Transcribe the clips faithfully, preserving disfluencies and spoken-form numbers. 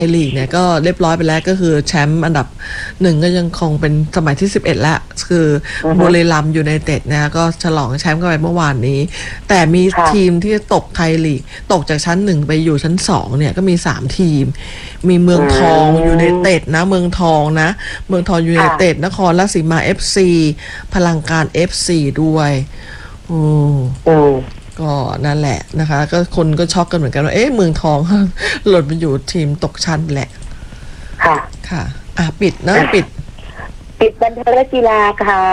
ลีกเนี่ยก็เรียบร้อยไปแล้วก็คือแชมป์อันดับหนึ่งก็ยังคงเป็นสมัยที่สิบเอ็ดแล้วคือบุรีรัมย์ยูไนเต็ดนะก็ฉลองแชมป์กันไปเมื่อวานนี้แต่มีทีมที่ตกไทยลีกตกจากชั้นหนึ่งไปอยู่ชั้นสองเนี่ยก็มีสามทีมมีเมืองทองยูไนเต็ดนะเมืองทองนะเมืองทองยูไนเต็ดนครราชสีมา เอฟ ซี พลังการ เอฟ ซี ด้วยโอ้ก็นั่นแหละนะคะก็คนก็ช็อกกันเหมือนกันว่าเอ๊ะเมืองทองหล่นไปอยู่ทีมตกชั้นแหละค่ะค่ะอ่ะปิดนะปิดปิดบันเทิงและกีฬาค่ะ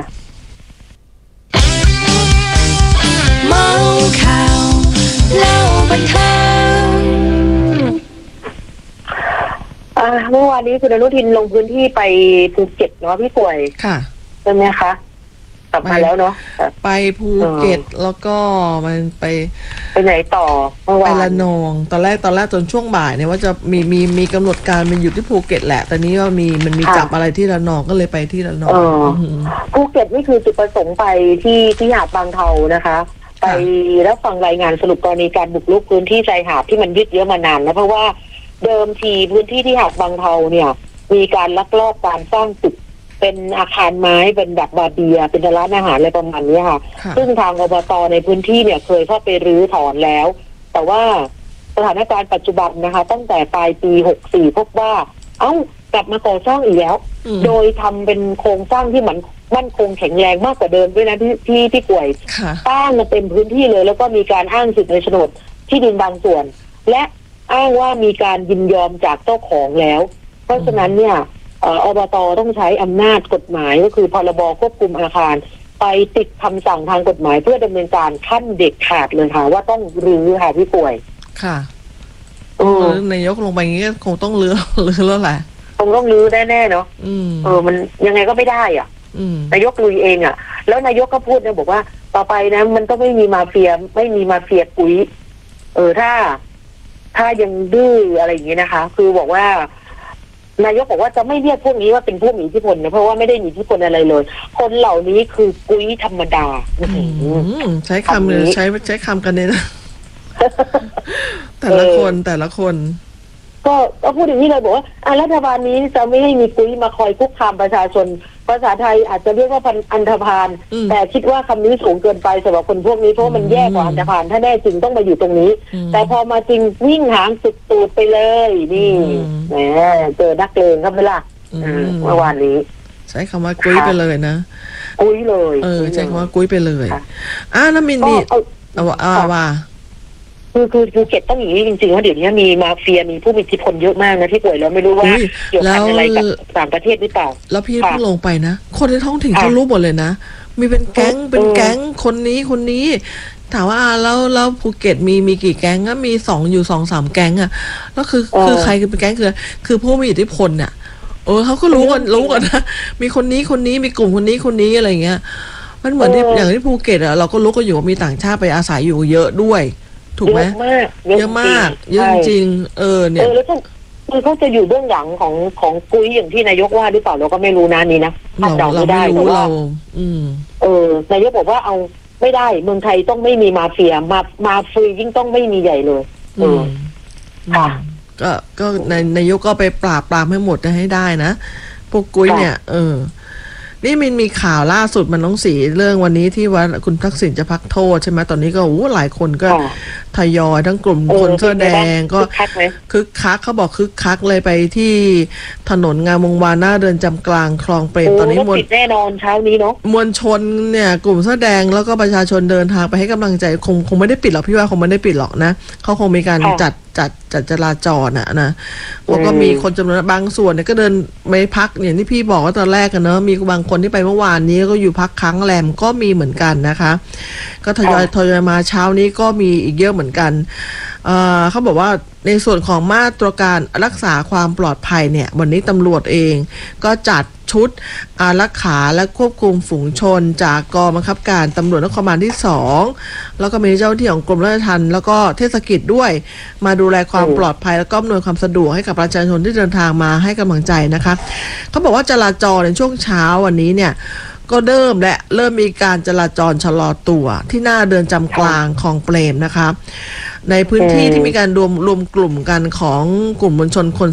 เมาข่าวเล่าบันเทิงอ่าเมื่อวานนี้คุณอนุทินลงพื้นที่ไปภูเก็ตเนาะพี่ป่วยค่ะใช่ไหมคะกลับมาแล้วเนาะไปภูเก็ตแล้วก็มันไปไปไหนต่อเมื่อวานไประนองตอนแรกตอนแรกจนช่วงบ่ายเนี่ยว่าจะมีมีมีกำหนดการมันอยู่ที่ภูเก็ตแหละแต่นี้ว่ามีมันมีจับอะไรที่ระนองก็เลยไปที่ระนองภูเก็ตนี่คือจุดประสงค์ไปที่ที่หาดบางเทานะคะไปรับฟังรายงานสรุปกรณีการบุกรุกพื้นที่ชายหาดที่มันยืดเยื้อมานานนะเพราะว่าเดิมทีพื้นที่ที่หาดบางเทาเนี่ยมีการลักลอบการสร้างตึกเป็นอาคารไม้เป็นแบบบาเบียเป็นร้านอาหารอะไรประมาณนี้ค่ะซึ่งทางอบต.ในพื้นที่เนี่ยเคยเข้าไปรื้อถอนแล้วแต่ว่าสถานการณ์ปัจจุบันนะคะตั้งแต่ปลายปีหกสิบสี่พบว่าเอ้ากลับมาก่อสร้างอีกแล้วโดยทำเป็นโครงสร้างที่มันมั่นคงแข็งแรงมากกว่าเดิมด้วยนะที่ที่ที่ป่วยตั้งมาเต็มพื้นที่เลยแล้วก็มีการอ้างสิทธิในโฉนดที่ดินบางส่วนและอ้างว่ามีการยินยอมจากเจ้าของแล้วเพราะฉะนั้นเนี่ยอบต.ต้องใช้อำนาจกฎหมายก็คือพรบควบคุมอาคารไปติดคำสั่งทางกฎหมายเพื่อดำเนินการขั้นเด็ดขาดเลยค่ะว่าต้องรื้อค่ะพี่ป่วยค่ะเออนายกลงไปอย่างนี้ก็คงต้องรื้อรื้อแล้วแหละคงต้องรื้อแน่ๆเนาะเออมันยังไงก็ไม่ได้อ่ะนายกลุยเองอ่ะแล้วนายกก็พูดนะบอกว่าต่อไปนะมันก็ไม่มีมาเฟียไม่มีมาเฟียปุ๋ยเออถ้าถ้ายังดื้ออะไรอย่างนี้นะคะคือบอกว่านายกบอกว่าจะไม่เรียกพวกนี้ว่าเป็นผู้มีอิทธิพลนะเพราะว่าไม่ได้มีอิทธิพลอะไรเลยคนเหล่านี้คือกุ้ยธรรมดาใช้คำเลยใช้ใช้คำกันเลยนะแต่ละคนแต่ละคนก็ก็พูดอย่างนี้เลยบอกว่าอ่ะรัฐบาลนี้จะไม่ให้มีกุ้ยมาคอยคุกคามประชาชนภาษาไทยอาจจะเรียกว่าอันธพาลแต่คิดว่าคำนี้สูงเกินไปสำหรับคนพวกนี้เพราะมันแย่กว่าอันธพาลถ้าแน่จริงต้องมาอยู่ตรงนี้แต่พอมาจริงวิ่งหางสุดตูดไปเลยนี่แหมเจอนักเลงครับไหมล่ะเมื่อวานนี้ใช้คำว่ากุ้ยไปเลยนะกุ้ยเลยเออใช้คำว่ากุ้ยไปเลยอ่ะน้ำมินนี่เอาว่าว่าคือคือภูเก็ตต้องอย่างนี้จริงๆว่าเดี๋ยวนี้มีมาเฟียมีผู้มีอิทธิพลเยอะมากนะที่ป่วยแล้วไม่รู้ว่าเกี่ยวกับอะไรกับต่างประเทศหรือเปล่าแล้วพี่เพิ่งลงไปนะคนในท้องถิ่นเขารู้หมดเลยนะมีเป็นแก๊งเป็นแก๊งคนนี้คนนี้ถามว่าแล้วแล้วภูเก็ตมีมีกี่แก๊งก็มีสองอยู่สองสามแก๊งอ่ะแล้วคือคือใครคือเป็นแก๊งคือคือผู้มีอิทธิพลเนี่ยเออเขาก็รู้กันรู้กันนะมีคนนี้คนนี้มีกลุ่มคนนี้คนนี้อะไรอย่างเงี้ยมันเหมือนที่อย่างที่ภูเก็ตอ่ะเราก็รู้กันอยู่ว่ามีต่างชาติไปอาศัยอยู่เยอะด้วยถูกไหมเยอะมากเยอะจริงเออเนี่ยเออแล้วคือเขาจะอยู่เบื้องหลังของของกุ้ยอย่างที่นายกว่าหรือเปล่าเราก็ไม่รู้นะนี่นะเราเราไม่รู้เราอืมเออนายกบอกว่าเอาไม่ได้เมืองไทยต้องไม่มีมาเฟียมามาฟรียิ่งต้องไม่มีใหญ่เลยเออค่ะก็ก็นายนายกก็ไปปราบปรามให้หมดให้ได้นะพวกกุ้ยเนี่ยเออนี่มันมีข่าวล่าสุดมันน้องสีเรื่องวันนี้ที่ว่าคุณทักษิณจะพักโทษใช่ไหมตอนนี้ก็โอ้หลายคนก็ทยอยทั้งกลุ่มคนเสื้อแดงก็คึกคักเขาบอกคึกคักเลยไปที่ถนนงามวงวานหน้าเรือนจำกลางคลองเปรมตอนนี้มวลแน่นอนเช้านี้เนาะมวลชนเนี่ยกลุ่มเสื้อแดงแล้วก็ประชาชนเดินทางไปให้กำลังใจคงคงไม่ได้ปิดหรอกพี่ว่าคงไม่ได้ปิดหรอกนะเขาคงมีการจัดจัดจัดจราจรนะนะแล้วก็มีคนจำนวนบางส่วนเนี่ยก็เดินไม่พักอย่างที่พี่บอกว่าตอนแรกกันเนอะมีบางคนที่ไปเมื่อวานนี้ก็อยู่พักค้างแรมก็มีเหมือนกันนะคะก็ทยอยทยอยมาเช้านี้ก็มีอีกเยอะเหมือนกันเอ่อเขาบอกว่าในส่วนของมาตรการรักษาความปลอดภัยเนี่ยวันนี้ตำรวจเองก็จัดชุดอารักขาและควบคุมฝูงชนจากกองบังคับการตำรวจนครบาลที่สองแล้วก็มีเจ้าหน้าที่ของกรมราชทัณฑ์แล้วก็เทศกิจด้วยมาดูแลความปลอดภัยแล้วก็อำนวยความสะดวกให้กับประชาชนที่เดินทางมาให้กำลังใจนะคะเขาบอกว่าจราจรในช่วงเช้าวันนี้เนี่ยก็เริ่มและเริ่มมีการจราจรชะลอตัวที่หน้าเรือนจำกลางคลองเปรมนะคะในพื้นที่ที่มีการรวมรวมกลุ่มกันของกลุ่มมวลชนคน